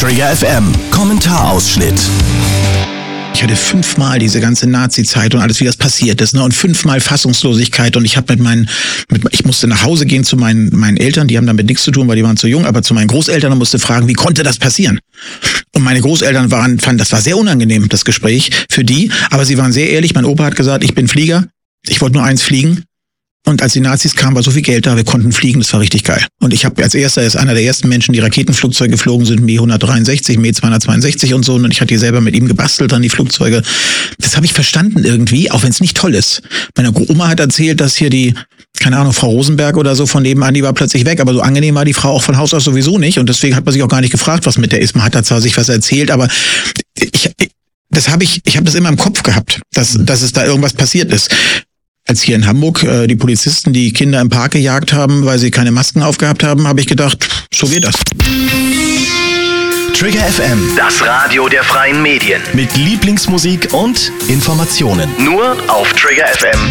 Trigger FM Kommentarausschnitt. Ich hatte 5-mal diese ganze Nazi-Zeit und alles, wie das passiert ist, ne? Und 5-mal Fassungslosigkeit. Und ich habe ich musste nach Hause gehen zu meinen Eltern, die haben damit nichts zu tun, weil die waren zu jung, aber zu meinen Großeltern und musste fragen, wie konnte das passieren? Und meine Großeltern fanden, das war sehr unangenehm, das Gespräch für die, aber sie waren sehr ehrlich. Mein Opa hat gesagt, ich bin Flieger, ich wollte nur eins fliegen. Und als die Nazis kamen, war so viel Geld da, wir konnten fliegen, das war richtig geil. Und ich habe ist einer der ersten Menschen, die Raketenflugzeuge geflogen sind, Me-163, Me-262 und so. Und ich hatte die selber mit ihm gebastelt, dann die Flugzeuge. Das habe ich verstanden irgendwie, auch wenn es nicht toll ist. Meine Oma hat erzählt, dass hier keine Ahnung, Frau Rosenberg oder so von nebenan, die war plötzlich weg. Aber so angenehm war die Frau auch von Haus aus sowieso nicht. Und deswegen hat man sich auch gar nicht gefragt, was mit der ist. Man hat da zwar sich was erzählt, aber ich habe das immer im Kopf gehabt, dass es da irgendwas passiert ist. Als hier in Hamburg die Polizisten die Kinder im Park gejagt haben, weil sie keine Masken aufgehabt haben, habe ich gedacht, so geht das. Trigger FM, Das Radio der freien Medien. mit Lieblingsmusik und Informationen. Nur auf triggerfm.de.